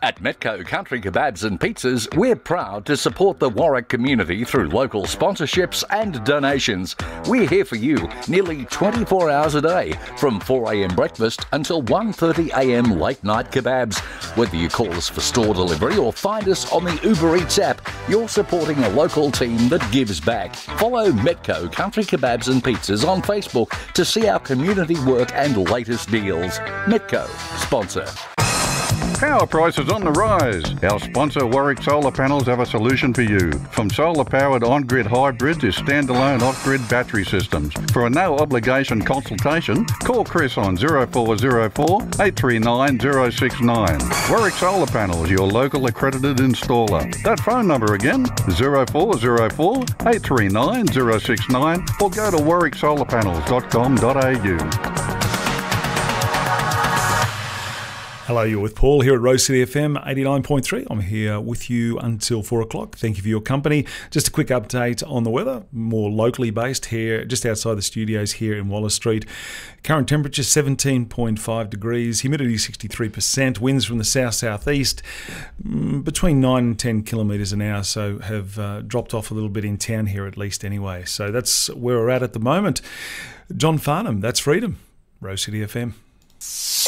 At Metco Country Kebabs and Pizzas, we're proud to support the Warwick community through local sponsorships and donations. We're here for you nearly 24 hours a day, from 4 a.m. breakfast until 1:30 a.m. late night kebabs. Whether you call us for store delivery or find us on the Uber Eats app, you're supporting a local team that gives back. Follow Metco Country Kebabs and Pizzas on Facebook to see our community work and latest deals. Metco, sponsor. Power prices on the rise. Our sponsor Warwick Solar Panels have a solution for you. From solar-powered on-grid hybrids to standalone off-grid battery systems. For a no-obligation consultation, call Chris on 0404 839 069. Warwick Solar Panels, your local accredited installer. That phone number again, 0404 839 069, or go to warwicksolarpanels.com.au. Hello, you're with Paul here at Rose City FM 89.3. I'm here with you until 4 o'clock. Thank you for your company. Just a quick update on the weather, more locally based here, just outside the studios here in Wallace Street. Current temperature 17.5 degrees, humidity 63%, winds from the south-southeast between 9 and 10 kilometres an hour, so have dropped off a little bit in town here at least anyway. So that's where we're at the moment. John Farnham, that's Freedom, Rose City FM.